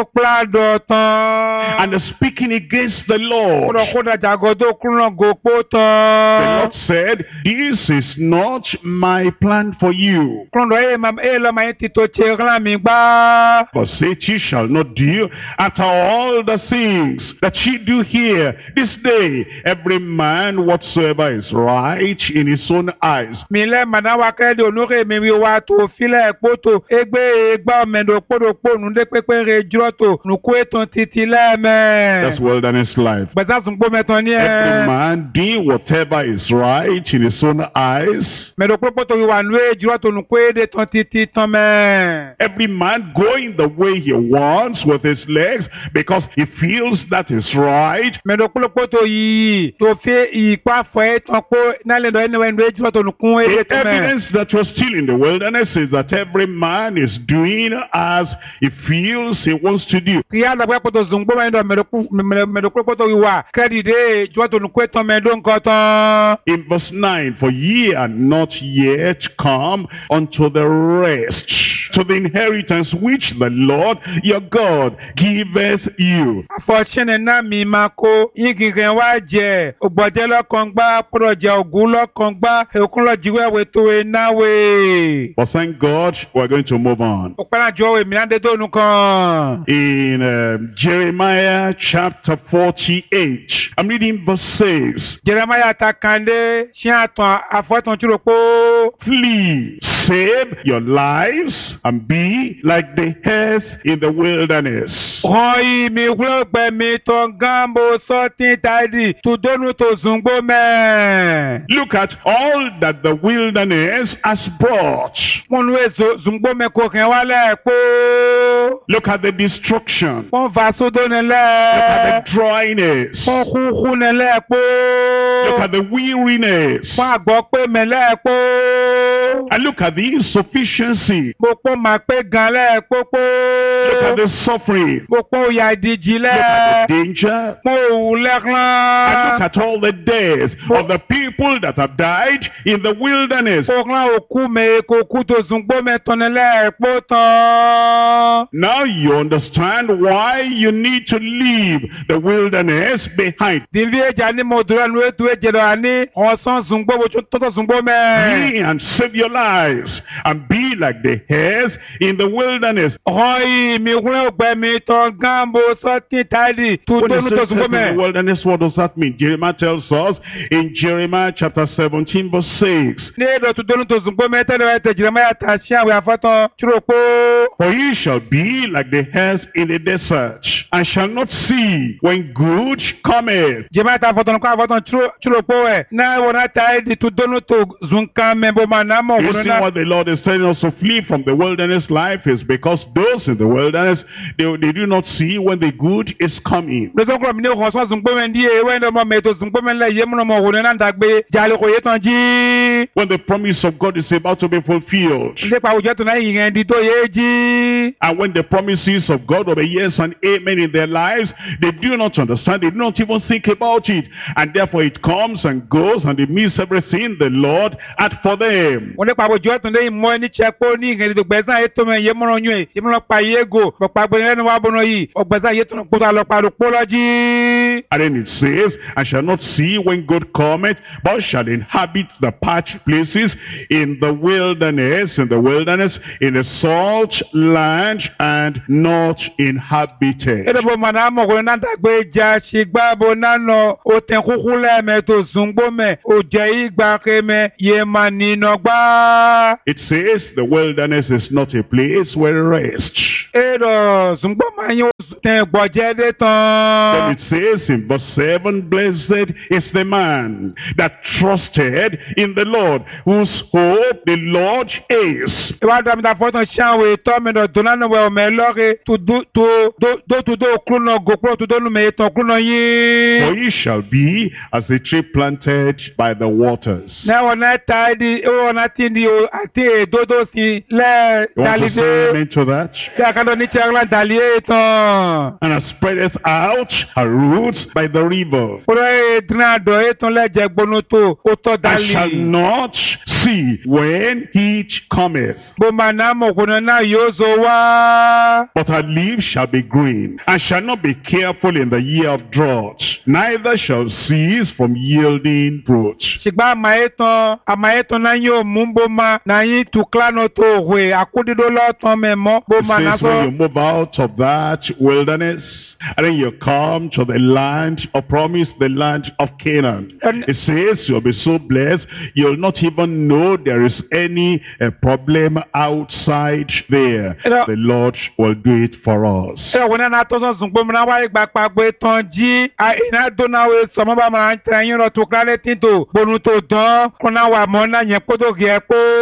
and speaking against the Lord. The The Lord said, "This is not my plan for you." But say, "Ye shall not do after all the things that ye do here this day, every man whatsoever is right in his own eyes." That's wilderness life. Every man doing whatever is right in his own eyes. Every man going the way he wants with his legs because he feels that is right. The evidence that you're still in the wilderness is that every man is doing as he feels he wants to do. In verse 9, "For ye are not yet come unto the rest, to the inheritance which the Lord your God giveth you." But thank God, we're going to move on. In Jeremiah chapter 48, I'm reading verse 6. "Flee, save your lives, and be like the hares in the wilderness." Look at all that the wilderness has brought. Look at the destruction. Look at the dryness. Look at the weariness. And look at the insufficiency. Look at the suffering. Look at the danger. And look at all the deaths of the people that have died in the wilderness. Now you understand why you need to leave the wilderness behind. Flee and save your lives, and be like the hares in the wilderness. When it says in the wilderness, what does that mean? Jeremiah tells us in Jeremiah chapter 17 verse 6. "For ye shall be like the hares in the desert, and shall not see when good cometh." You see what the Lord is telling us to flee from the wilderness life is because those in the wilderness, they do not see when the good is coming. When the promise of God is about to be fulfilled. And when the promises of God are yes and amen in their lives, they do not understand, they do not even think about it. And therefore it comes and goes and they miss everything the Lord had for them. And then it says, "I shall not see when good cometh, but shall inhabit the parched places in the wilderness, in the salt land, and not inhabited." It says the wilderness is not a place where rest. Then it says in verse 7, "Blessed is the man that trusted in the Lord, whose hope the Lord is." For he shall be as a tree planted by the waters. You want to say amen to that? tán. and has spreadeth out her roots by the river. Kúrẹ́ ìdúná àdó ètò lẹ́jẹ̀ gbónú tó ó tọ́ I shall dálì. not see when heat cometh, Bó máa ná mọ̀kúnnà náà yóò zo wá. but her leaves shall be green, and shall not be careful in the year of drought, neither shall cease from yielding fruit. Ṣùgbọ́n àmàyétán náà yóò mú bó máa náà yín tù kílánà tó hùwé àkúdídó lọ́tàn mẹ́mọ́ bó It máa ná says when sọ. you move out of that wilderness, and then you come to the land of promise, the land of Canaan. And- It says you'll be so blessed, you'll not even know there is any problem outside there. And- The Lord will do it for us. Ẹ wọ́n náà tó sọ sùn gbọ́mọ náà wáyé gbàgbà pé tán jí iná dónáwó sọmọ́ bá máa ń tẹ ẹyin rọ tó kílálẹ̀ tí tó gbónú tó dán kúnná wà mọ́ náà yẹn kó tó kìí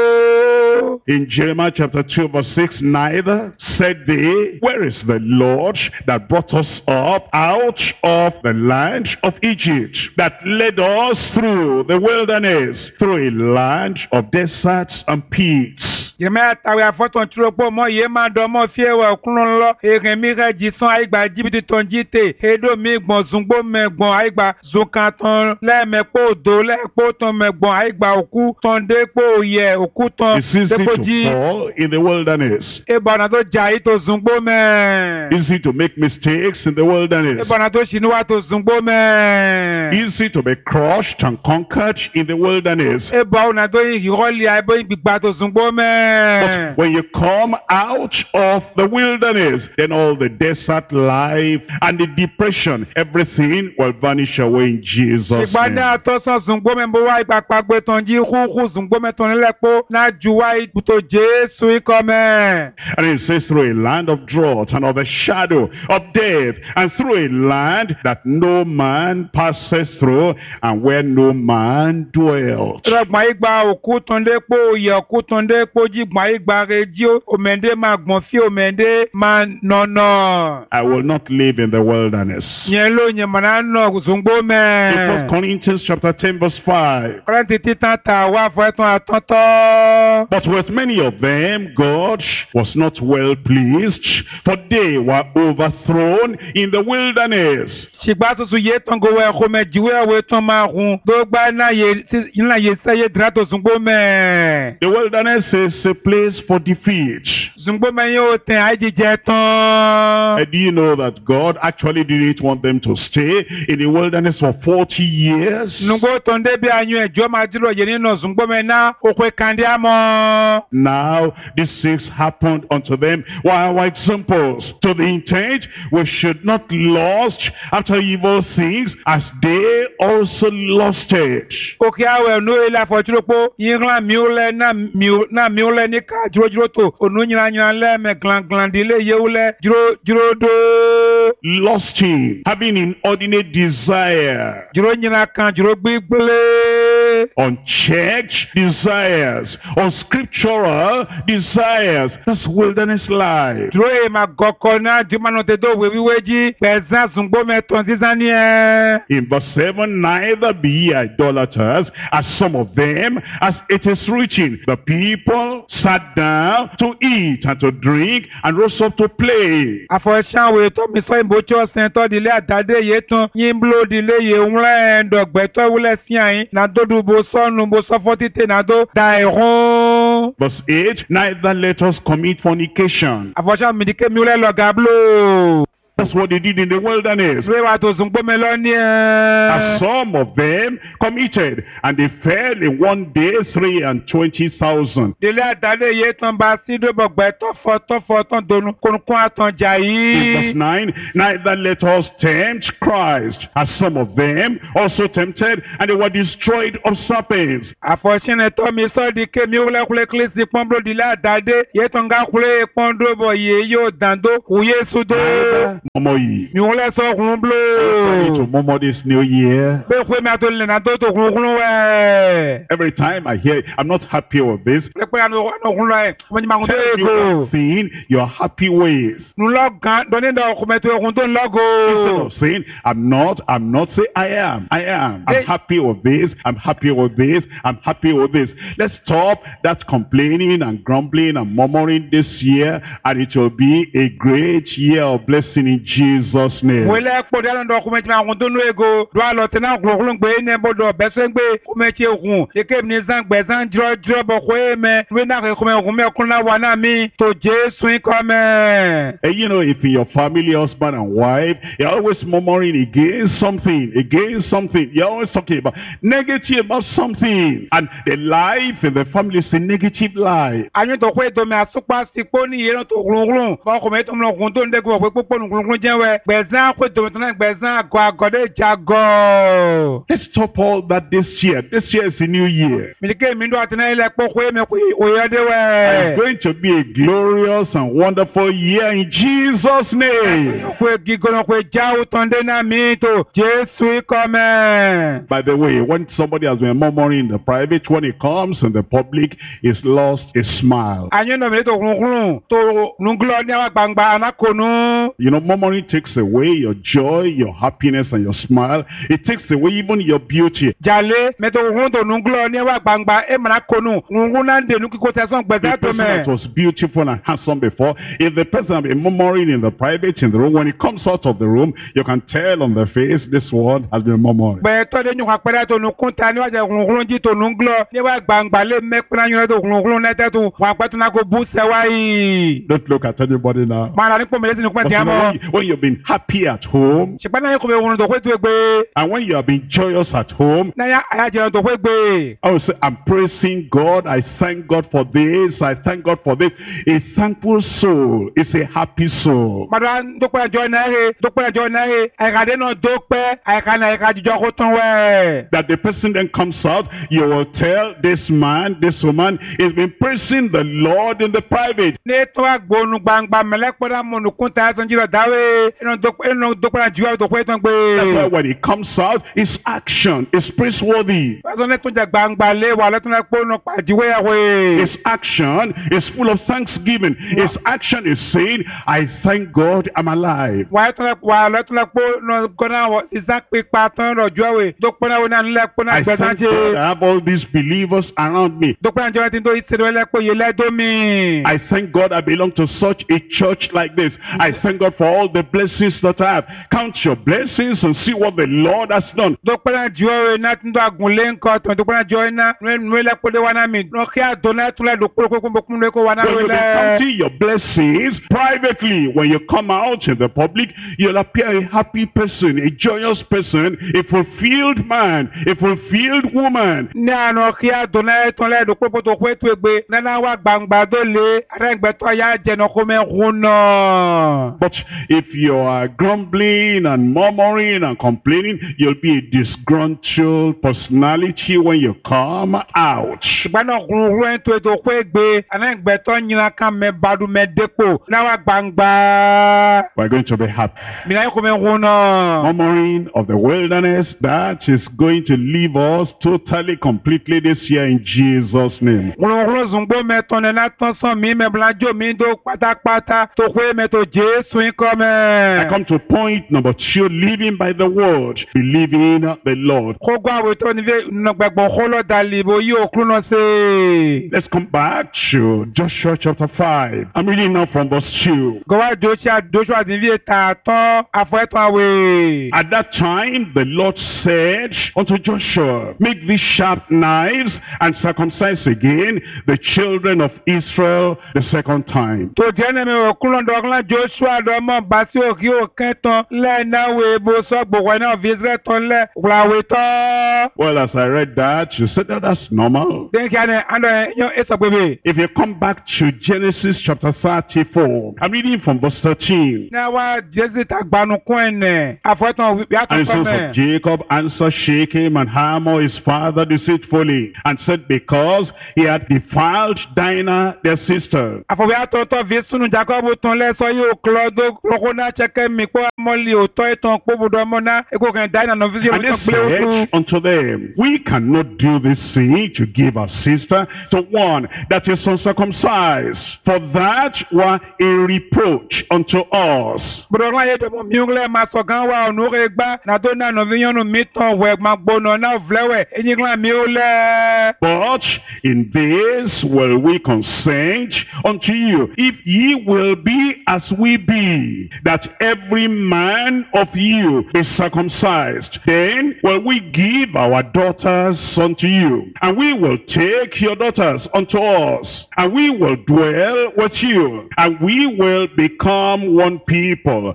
kó. In Jeremiah chapter 2 verse 6, neither said they, where is the Lord that brought us up out of the land of Egypt, that led us through the wilderness, through a land of deserts and pits? Yẹ̀mẹ́ àtàwé àfọ́tàn tí ó pọ̀ mọ́ yé máa dán mọ́ fi ẹwà ọkùnrin lọ èrè mi rẹ̀ jí sán àìgbà jìbìtì tán jí tè èdò mi gbọ̀n zùngbó mẹ́gbọ̀n àìgbà zùnkàn tán lẹ́ẹ̀mẹ́pọ̀ òdò lẹ́ẹ̀pọ̀ tán mẹ́gbọ̀n àìgbà òkú tán dépò yẹ òkú tán It's easy dépò to jí. fall in the wilderness. Ìbọ̀nà tó jà yìí tó zùngbó mẹ́. Easy to make mistakes in the wilderness. Ìbọ̀nà tó ṣìníwá tó zùngbó mẹ́. Easy to be crushed and conquered in the wilderness. Ìbọ̀nà tó ìrọ̀lì àìbọ̀ ìgbìgbà tó zùngbó mẹ́. But when you come out of the wilderness, then all the desert life and the depression, everything will vanish away in Jesus' Ìgbà ní name. àtọ́sán zùngbó mẹ́ bó wá ìgbà pàgbé tán jí kúkú zùngbó mẹ́ tán nílẹ̀pọ̀ náà ju wá ìbùtò Jésù ikọ̀ mẹ́. And it says through a land of drought and of a shadow of death, and through a land that no man passes through, and where no man dwelt. Ìrọ̀gbọ̀n ìgbà òkú tán dépò yẹ òkú tán dépò jí gbọ̀n ìgbà rẹ̀ jí òmèdè máa gbọ̀n fí òmèdè máa nọ̀nà. I will not live in the wilderness. Yẹn ló yẹn mọ̀ náà nọ̀ zùngbó In mẹ́. 1 Corinthians chapter 10 verse 5. Kọ́lẹ́ntì títàn tà wá fún ẹ̀tàn àtọ́tọ́. But with many of them, God was not well pleased, for they were overthrown in the wilderness. Ṣìgbà tuntun yé tán gowó ẹ̀kọ́ mẹ́ jìwé ẹ̀wé tán máa hun tó gbá náà yé sẹ́yé dìrá tó zùngbó mẹ́. The wilderness is a place for defeat. Zùngbó mẹ́ yóò tẹ̀ àìjíjẹ tán. And do you know that God actually didn't want them to stay in the wilderness for 40 years? Nùgbó tán débi àyùn ẹ̀jọ́ máa dúró yé nínú zùngbó mẹ́ náà òkú kàndí àmọ́. Now, these things happened unto them while examples, to the intent we should not lust after evil things as they also lusted. Òkè àwẹ̀ nù ilé àfọ̀túrópó yìnyín miúlẹ̀ náà miúlẹ̀ ní ká jùrọ̀jùrọ̀ tó ònú nyìnànyìnà lẹ́mẹ̀ glanglandilé yéwúlẹ̀ jùrọ̀ dó. Lusting, having inordinate desire, Jùrọ̀ nyìnà kan jùrọ̀ gbígbélé. unchecked desires, unscriptural desires. That's wilderness life. Jùrọ̀ yìí máa gọ̀kọ̀ náà jùmọ̀nà tètè wíwé jí pẹ̀sán zùngbó mẹ́tọ̀ sísan ní ẹ̀. In verse 7, neither be ye idolaters, as some of them, as it is written, the people sat down to eat and to drink and rose up to play. Àfọ̀ṣàwé tó mi sọ ìbò tí ó sìn tọ́ dilé àtàdé yé tán yín bló dilé yé ńlẹ̀ ẹ̀dọ̀gbẹ́tọ̀ wúlẹ̀ sí àyín nàdódù bó sọ́nu bó sọ́fọ́ títẹ̀ nàdó da ẹ̀hún. Verse 8, neither let us commit fornication. Àfọ̀ṣàwé mi dìké mi wúlẹ̀ lọ́gà bló. That's what they did in the wilderness. Ìwé wa tó zùngbó mi lọ ní ẹ̀. As some of them committed, and they fell in one day 23,000. Dilé àtàdé yé tán bá sídóbọ̀gbẹ́ tọ́fọ̀ tán donu kónkón àtànjà In verse yìí. 9, neither let us tempt Christ, as some of them also tempted, and they were destroyed of serpents. Àfọ̀ṣìnà tó mi sọ di ké mi wúlẹ̀ kúlẹ̀ kílísì pọ́nbó dilé àtàdé yé tán ká kúlẹ̀ pọ́ndóbọ̀ yé yóò dàndó kúyé sódó. Momo yi. Mi wúlẹ̀ sọ kún bló. Ready to Momo this new year. Pé kúé mi àtò lè nà tó tó kún wẹ̀. Every time I hear, I'm not happy with this. Pé àná kún lọ ẹ̀ ọmọ jìmọ̀ àkùn tó Tell yẹ me kó. one thing you're happy with. Nulọ gan dọ́ní dọ̀ ọkùnrin tó okun tó ń Instead lọ́gò. of saying, I'm not, say I am. I'm Hey. happy with this, I'm happy with this, I'm happy with this. Let's stop that complaining and grumbling and murmuring this year, and it will be a great year of blessing in in Jesus' name. Wele kpo de ndo kuma tina kun tonu ego do alo tena kun gbe ne bodo besengbe kuma che kun eke mi zan gbe zan dro bo ko eme we na ko me kun na wa na mi to Jesu come. And you know, if in your family, husband and wife, you're always murmuring against something. You're always talking about negative about something. And the life in the family is a negative life. Anyo to ko do me asupa sipo ni yero to grun ba ko me to mo kun to ndego pe popo grun jenwe gbezan ko do to na gbezan agode jago. Let's stop all that this year. This year is a new year. Milike mi do atena ile po ko me ko oyode we. It's going to be a glorious and wonderful year in Jesus' name. Ko gigono ko jawo tonde na mi to Jesu come. By the way, when somebody has been murmuring in the private, when it comes in the public, he's lost his smile. Anyo no me to grun to nunglo ni wa gbangba anakonu. You know, murmuring takes away your joy, your happiness, and your smile. It takes away even your beauty. Jale me to grun to nunglo ni wa gbangba e manakonu. Ngun na de nuko te son gbeza to me. That was beautiful and handsome before. If the person had been murmuring in the private, in the room, when he comes out of the room, you can tell on the face, this one has been murmuring. But to de nyuka pere to nukunta ni wa je ngun ji to nunglo ni wa gbangba le me pena nyo to ngun na te to wa patu na ko bu se wa yi. Don't look at anybody now. Mana ni ko me le ni ko When you've been happy at home, and when you have been joyous at home, I will say, I'm praising God. I thank God for this. I thank God for this. A thankful soul is a happy soul. That the person then comes out, you will tell this man, this woman is been praising the Lord in the private. That's why when it comes out, it's action, it's praiseworthy. His action is full of thanksgiving. His action is saying, I thank God I'm alive. I thank God I have all these believers around me. I thank God I belong to such a church like this. I thank God for all the blessings that I have. Count your blessings and see what the Lord has done. But you'll be counting your blessings privately. When you come out in the public, you'll appear a happy person, a joyous person, a fulfilled man, a fulfilled woman. But if you are grumbling and murmuring and complaining, you'll be a disgruntled personality when you come out. We're going to be happy. Murmuring of the wilderness, that is going to leave us totally, completely this year in Jesus' name. I come to point number 2, living by the word, believing the Lord. Let's come back to Joshua chapter 5. I'm reading now from verse 2. At that time the Lord said unto Joshua, make these sharp knives and circumcise again the children of Israel the second time. Well, as I read that, you said that that's normal. If you come back to Genesis chapter 34, I'm reading from verse 13. And the sons of Jacob answered Shechem and Hamor his father deceitfully, and said, because he had defiled Dinah their sister. And they said unto them, we cannot do this thing to give our sister to one that is uncircumcised, for that were a reproach unto us. But in this will we consent unto you, if ye will be as we be. that every man of you be circumcised. Then will we give our daughters unto you, and we will take your daughters unto us, and we will dwell with you, and we will become one people.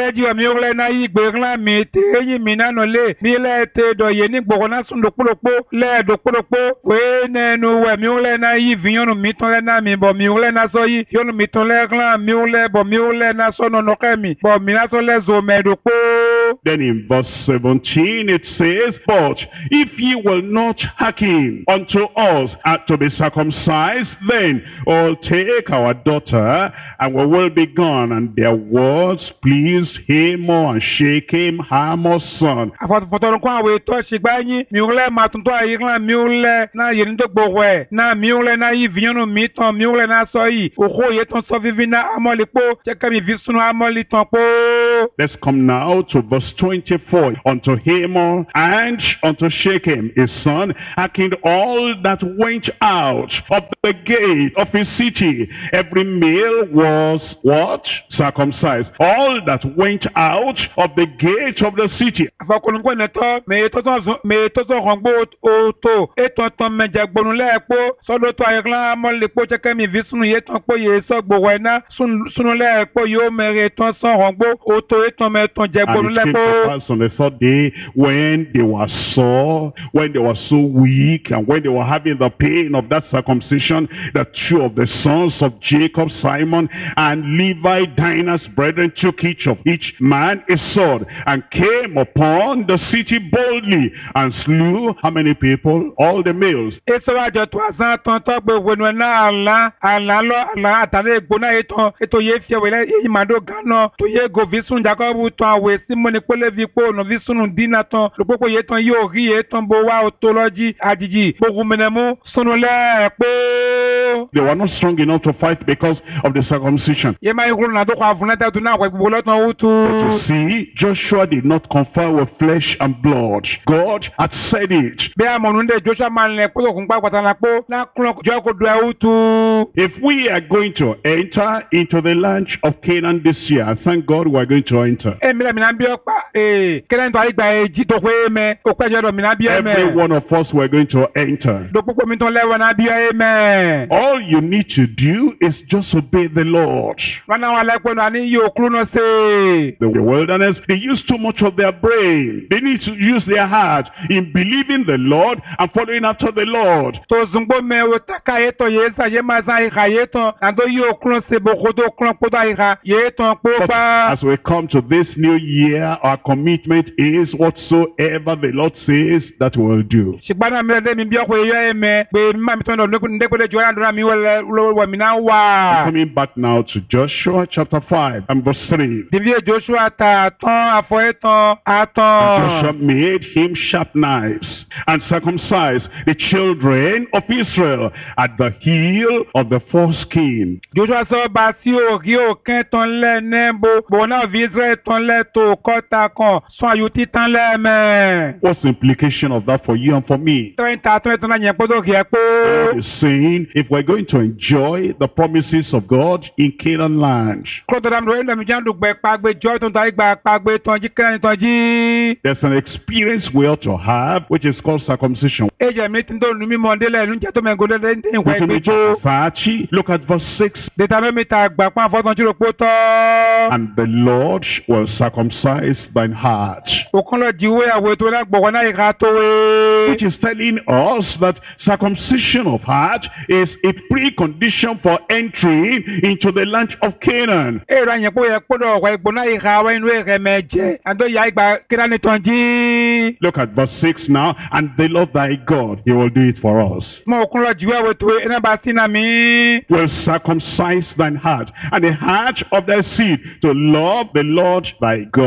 Then in verse 17 it says, but if ye will not hearken unto us to be circumcised, then we'll take our daughter, and we will be gone. And their words pleased Hamor and Shechem, Hamor's son. Let's come now to verse 24. Unto Hamor and unto Shechem his son hearkened all that went out of the gate of his city. Every male was what? Circumcised. All that went out of the gate of the city. And it came to pass on the third day, when they were sore, when they were so weak, and when they were having the pain of that circumcision, that two of the sons of Jacob, Simon and Levi, Dinah's brethren, took each man a sword, and came upon the city boldly, and slew how many people? All the males. They were not strong enough to fight because of the circumcision. But you see, Joshua did not confer with flesh and blood. God had said it. If we are going to enter into the land of Canaan this year, and thank God we are going to enter. Every one of us were going to enter. All you need to do is just obey the Lord. The wilderness, they use too much of their brain. They need to use their heart in believing the Lord and following after the Lord. But as we come to this new year, our commitment is whatsoever the Lord says that we'll do. Coming back now to Joshua chapter 5 and verse 3. And Joshua made him sharp knives, and circumcised the children of Israel at the heel of the foreskin. What's the implication of that for you and for me? God is saying, if we're going to enjoy the promises of God in Canaan land, there's an experience we ought to have, which is called circumcision. Deuteronomy 30, look at verse 6. And the Lord will circumcise thine heart. Which is telling us that circumcision of heart is a precondition for entry into the land of Canaan. Look at verse 6 now. And the Lord thy God, he will do it for us. Will circumcise thine heart and the heart of thy seed to love the Lord thy God.